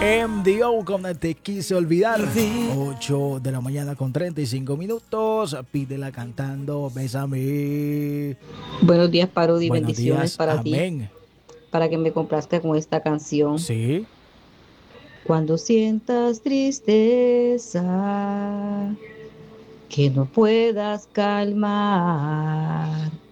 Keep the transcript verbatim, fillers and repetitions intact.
M D O con Te Quise Olvidar. ocho de la mañana con treinta y cinco minutos. Pídela cantando Bésame. Buenos días, Parodi. Buenos Bendiciones días. para ti, Amén. para que me complazca con esta canción. Sí. Cuando sientas tristeza que no puedas calmar,